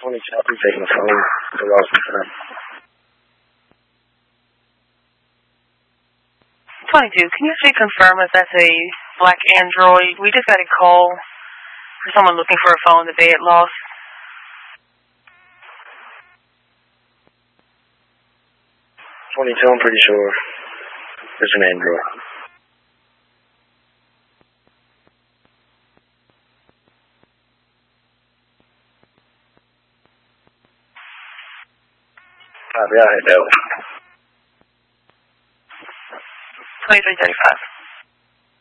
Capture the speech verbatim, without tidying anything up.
twenty-two, I'll be taking the phone. The lost my friend. twenty-two, can you actually confirm if that's a black Android? We just got a call for someone looking for a phone that they had lost. twenty-two, I'm pretty sure it's an Android. Copy, I'll hit that one. twenty-three thirty-five.